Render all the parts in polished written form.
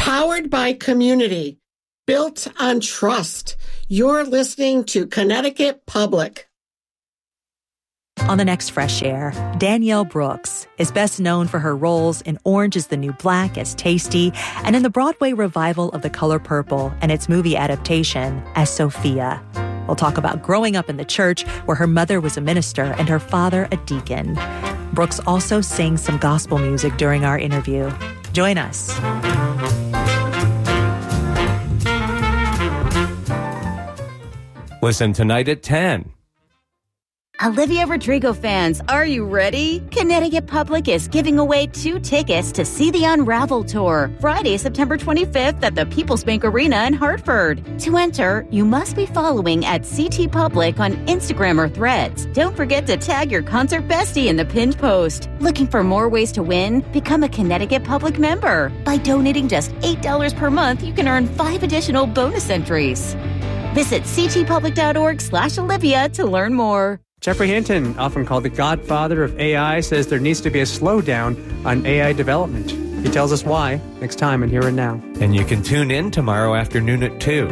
Powered by community. Built on trust. You're listening to Connecticut Public. On the next Fresh Air, Danielle Brooks is best known for her roles in Orange is the New Black as Tasty and in the Broadway revival of The Color Purple and its movie adaptation as Sophia. We'll talk about growing up in the church where her mother was a minister and her father a deacon. Brooks also sings some gospel music during our interview. Join us. Listen tonight at 10. Olivia Rodrigo fans, are you ready? Connecticut Public is giving away 2 tickets to see the Unravel Tour, Friday, September 25th at the People's Bank Arena in Hartford. To enter, you must be following at CT Public on Instagram or Threads. Don't forget to tag your concert bestie in the pinned post. Looking for more ways to win? Become a Connecticut Public member. By donating just $8 per month, you can earn 5 additional bonus entries. Visit ctpublic.org/Olivia to learn more. Jeffrey Hinton, often called the godfather of AI, says there needs to be a slowdown on AI development. He tells us why next time in Here and Now. And you can tune in tomorrow afternoon at 2.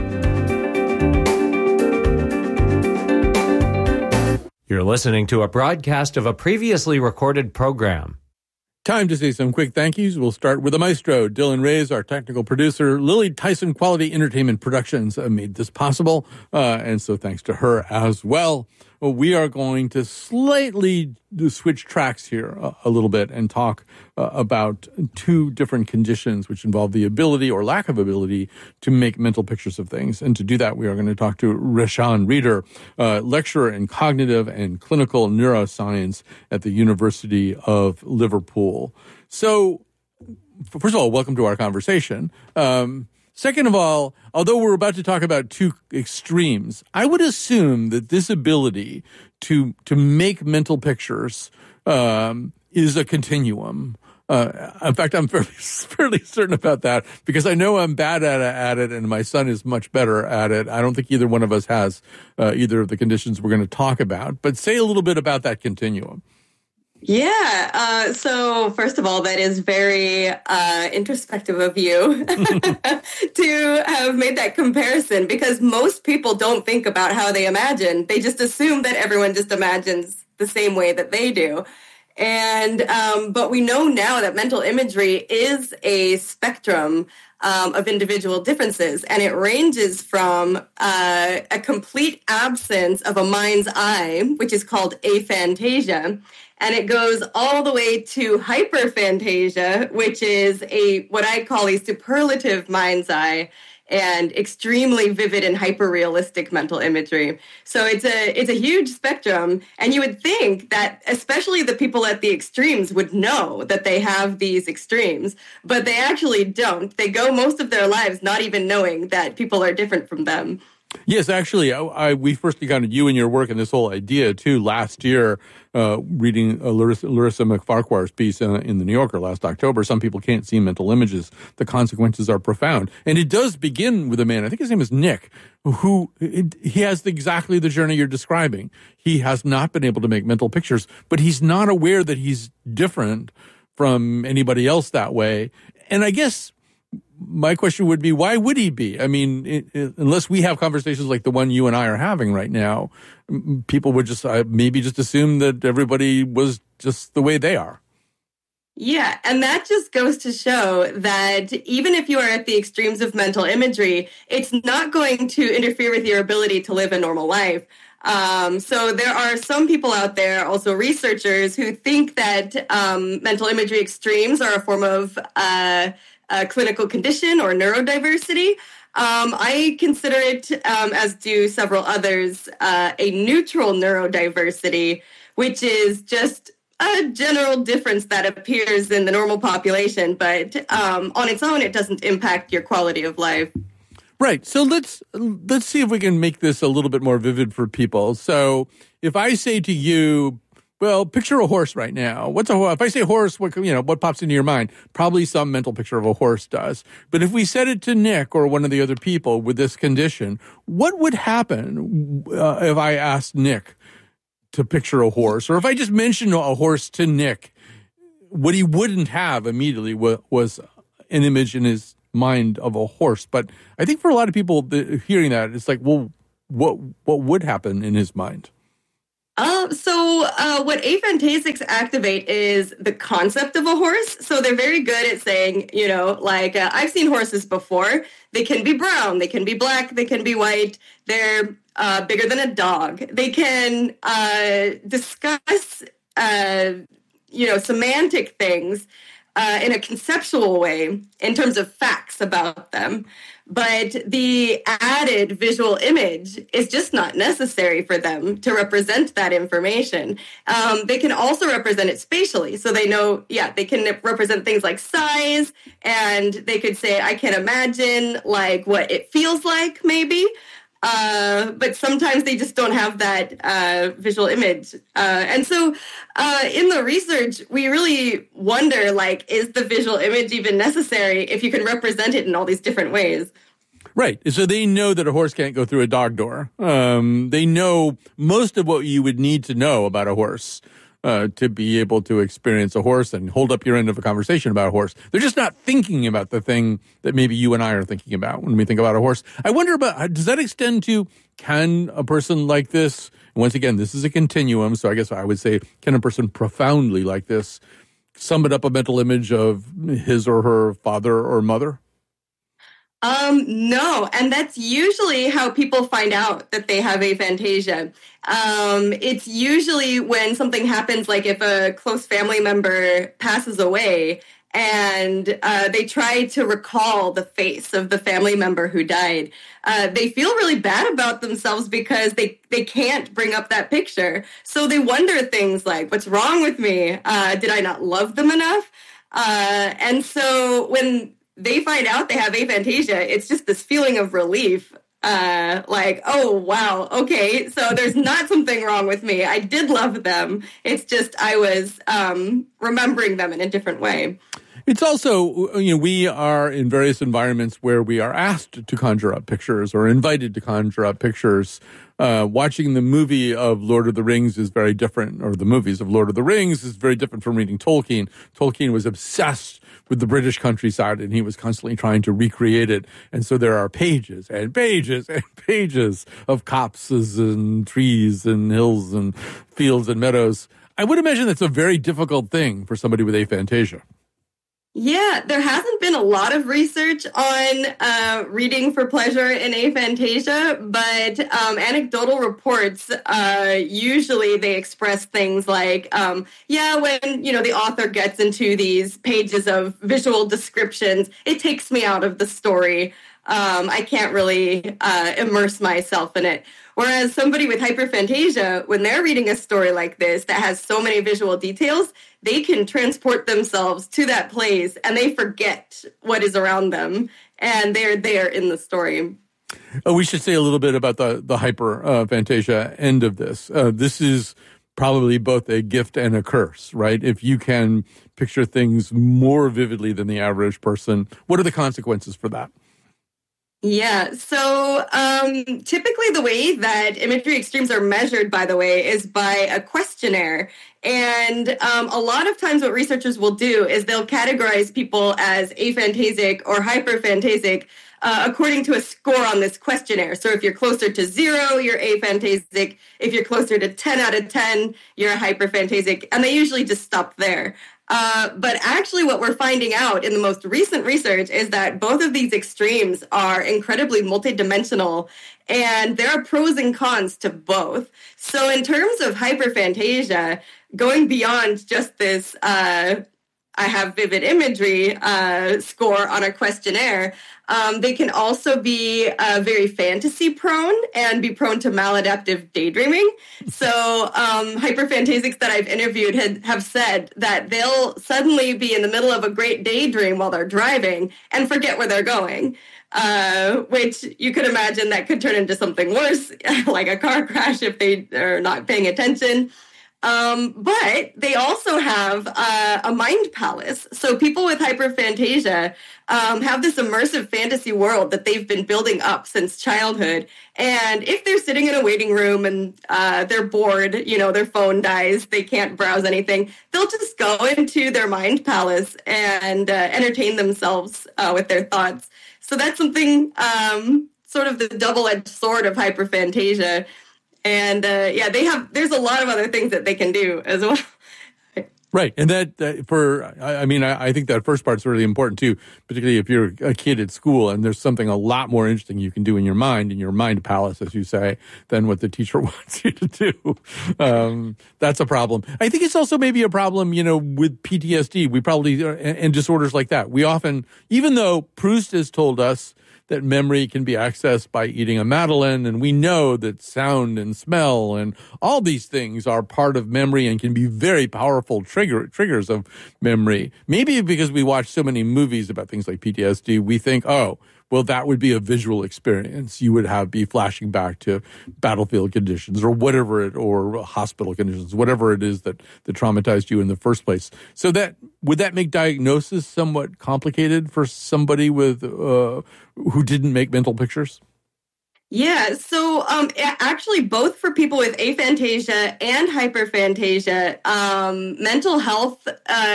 You're listening to a broadcast of a previously recorded program. Time to say some quick thank yous. We'll start with the maestro, Dylan Reyes, our technical producer. Lily Tyson Quality Entertainment Productions made this possible, and so thanks to her as well. We are going to slightly switch tracks here a little bit and talk about 2 different conditions which involve the ability or lack of ability to make mental pictures of things. And to do that, we are going to talk to Rashan Reeder, lecturer in cognitive and clinical neuroscience at the University of Liverpool. So, first of all, welcome to our conversation. Second of all, although we're about to talk about 2 extremes, I would assume that this ability to make mental pictures is a continuum. In fact, I'm fairly certain about that because I know I'm bad at it and my son is much better at it. I don't think either one of us has either of the conditions we're going to talk about. But say a little bit about that continuum. Yeah. So first of all, that is very introspective of you to have made that comparison because most people don't think about how they imagine. They just assume that everyone just imagines the same way that they do. And but we know now that mental imagery is a spectrum of individual differences, and it ranges from a complete absence of a mind's eye, which is called aphantasia, and it goes all the way to hyperphantasia, which is what I call a superlative mind's eye and extremely vivid and hyper-realistic mental imagery. So it's a huge spectrum, and you would think that especially the people at the extremes would know that they have these extremes, but they actually don't. They go most of their lives not even knowing that people are different from them. Yes, actually, we first encountered you and your work and this whole idea, too, last year, reading Larissa McFarquhar's piece in the New Yorker last October. Some people can't see mental images. The consequences are profound. And it does begin with a man, I think his name is Nick, he has exactly the journey you're describing. He has not been able to make mental pictures, but he's not aware that he's different from anybody else that way. And I guess my question would be, why would he be? I mean, unless we have conversations like the one you and I are having right now, people would just maybe just assume that everybody was just the way they are. Yeah, and that just goes to show that even if you are at the extremes of mental imagery, it's not going to interfere with your ability to live a normal life. So there are some people out there, also researchers, who think that mental imagery extremes are a form of a clinical condition or neurodiversity. I consider it, as do several others, a neutral neurodiversity, which is just a general difference that appears in the normal population, but on its own, it doesn't impact your quality of life. Right. So let's see if we can make this a little bit more vivid for people. So if I say to you, well, picture a horse right now. What's a horse? If I say horse, what pops into your mind? Probably some mental picture of a horse does. But if we said it to Nick or one of the other people with this condition, what would happen if I asked Nick to picture a horse? Or if I just mentioned a horse to Nick, what he wouldn't have immediately was an image in his mind of a horse. But I think for a lot of people hearing that, it's like, well, what would happen in his mind? What aphantasics activate is the concept of a horse. So they're very good at saying, I've seen horses before. They can be brown, they can be black, they can be white. They're bigger than a dog. They can discuss, semantic things in a conceptual way in terms of facts about them. But the added visual image is just not necessary for them to represent that information. They can also represent it spatially. So they know, they can represent things like size, and they could say, I can imagine like what it feels like maybe. But sometimes they just don't have that visual image. And so in the research, we really wonder, like, is the visual image even necessary if you can represent it in all these different ways? Right. So they know that a horse can't go through a dog door. They know most of what you would need to know about a horse to be able to experience a horse and hold up your end of a conversation about a horse. They're just not thinking about the thing that maybe you and I are thinking about when we think about a horse. I wonder does that extend to, can a person like this, once again, this is a continuum, so I guess I would say, can a person profoundly like this sum it up a mental image of his or her father or mother? No, and that's usually how people find out that they have aphantasia. It's usually when something happens, like if a close family member passes away and they try to recall the face of the family member who died. They feel really bad about themselves because they can't bring up that picture. So they wonder things like, what's wrong with me? Did I not love them enough? And so when they find out they have aphantasia, it's just this feeling of relief. Like, oh, wow, okay, so there's not something wrong with me. I did love them. It's just I was remembering them in a different way. It's also, we are in various environments where we are asked to conjure up pictures or invited to conjure up pictures. Watching the movie of Lord of the Rings is very different, or the movies of Lord of the Rings is very different from reading Tolkien. Tolkien was obsessed with the British countryside, and he was constantly trying to recreate it. And so there are pages and pages and pages of copses and trees and hills and fields and meadows. I would imagine that's a very difficult thing for somebody with aphantasia. Yeah, there hasn't been a lot of research on reading for pleasure in aphantasia, but anecdotal reports, usually they express things like, when, the author gets into these pages of visual descriptions, it takes me out of the story. I can't really immerse myself in it. Whereas somebody with hyperphantasia, when they're reading a story like this that has so many visual details, they can transport themselves to that place and they forget what is around them and they're there in the story. We should say a little bit about the hyperphantasia end of this. This is probably both a gift and a curse, right? If you can picture things more vividly than the average person, what are the consequences for that? Yeah, so typically the way that imagery extremes are measured, by the way, is by a questionnaire. And a lot of times what researchers will do is they'll categorize people as aphantasic or hyperphantasic according to a score on this questionnaire. So if you're closer to 0, you're aphantasic. If you're closer to 10 out of 10, you're hyperphantasic. And they usually just stop there. But actually what we're finding out in the most recent research is that both of these extremes are incredibly multidimensional, and there are pros and cons to both. So in terms of hyperphantasia, going beyond just this I have vivid imagery score on a questionnaire, they can also be very fantasy prone and be prone to maladaptive daydreaming. So hyperphantasics that I've interviewed have said that they'll suddenly be in the middle of a great daydream while they're driving and forget where they're going, which you could imagine that could turn into something worse, like a car crash if they are not paying attention. But they also have a mind palace. So people with hyperphantasia have this immersive fantasy world that they've been building up since childhood. And if they're sitting in a waiting room and they're bored, their phone dies, they can't browse anything, they'll just go into their mind palace and entertain themselves with their thoughts. So that's something, sort of the double-edged sword of hyperphantasia. And there's a lot of other things that they can do as well. Right. And I think that first part's really important too, particularly if you're a kid at school and there's something a lot more interesting you can do in your mind palace, as you say, than what the teacher wants you to do. That's a problem. I think it's also maybe a problem, with PTSD. We probably, and disorders like that. We often, even though Proust has told us that memory can be accessed by eating a Madeleine, and we know that sound and smell and all these things are part of memory and can be very powerful triggers of memory. Maybe because we watch so many movies about things like PTSD, we think, oh, well, that would be a visual experience. You would be flashing back to battlefield conditions or or hospital conditions, whatever it is that traumatized you in the first place. So would that make diagnosis somewhat complicated for somebody with who didn't make mental pictures? Yeah, so actually both for people with aphantasia and hyperphantasia, mental health,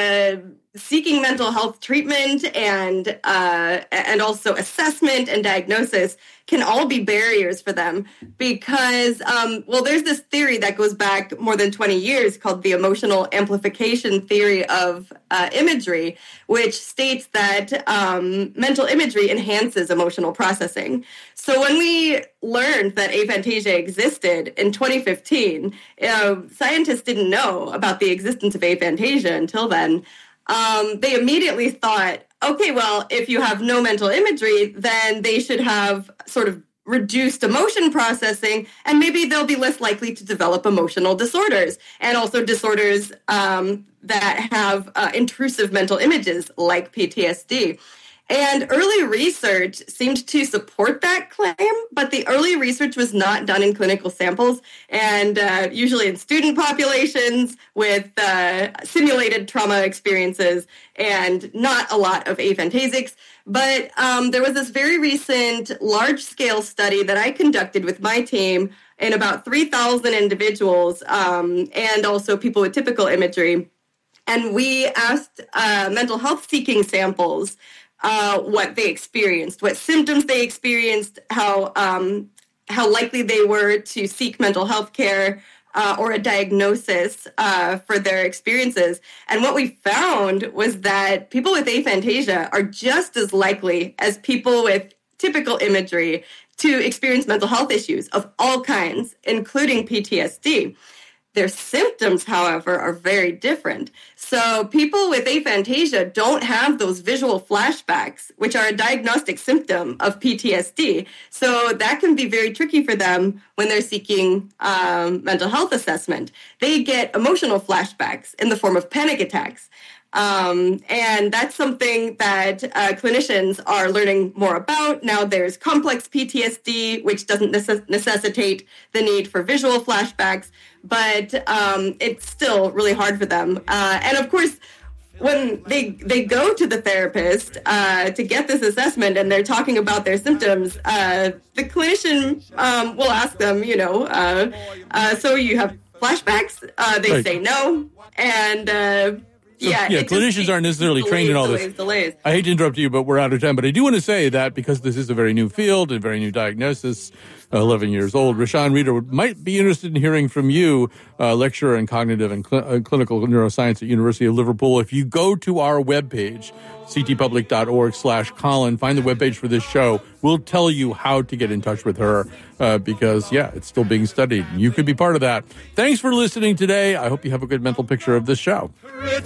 seeking mental health treatment and also assessment and diagnosis can all be barriers for them because, there's this theory that goes back more than 20 years called the emotional amplification theory of imagery, which states that mental imagery enhances emotional processing. So when we learned that aphantasia existed in 2015, scientists didn't know about the existence of aphantasia until then. They immediately thought, okay, well, if you have no mental imagery, then they should have sort of reduced emotion processing, and maybe they'll be less likely to develop emotional disorders, and also disorders that have intrusive mental images like PTSD. And early research seemed to support that claim, but the early research was not done in clinical samples and usually in student populations with simulated trauma experiences and not a lot of aphantasics. But there was this very recent large-scale study that I conducted with my team in about 3,000 individuals and also people with typical imagery. And we asked mental health seeking samples what they experienced, what symptoms they experienced, how likely they were to seek mental health care or a diagnosis for their experiences. And what we found was that people with aphantasia are just as likely as people with typical imagery to experience mental health issues of all kinds, including PTSD. Their symptoms, however, are very different. So people with aphantasia don't have those visual flashbacks, which are a diagnostic symptom of PTSD. So that can be very tricky for them when they're seeking mental health assessment. They get emotional flashbacks in the form of panic attacks. And that's something that clinicians are learning more about. Now there's complex PTSD, which doesn't necessitate the need for visual flashbacks, but it's still really hard for them. And of course, when they go to the therapist to get this assessment and they're talking about their symptoms, the clinician will ask them, so you have flashbacks? They Right. say no. And clinicians aren't necessarily trained in all this. Delays. I hate to interrupt you, but we're out of time. But I do want to say that because this is a very new field and very new diagnosis, 11 years old, Rashan Reeder might be interested in hearing from you, lecturer in cognitive and clinical neuroscience at University of Liverpool. If you go to our webpage, ctpublic.org/Colin, find the webpage for this show. We'll tell you how to get in touch with her because, it's still being studied. You could be part of that. Thanks for listening today. I hope you have a good mental picture of this show.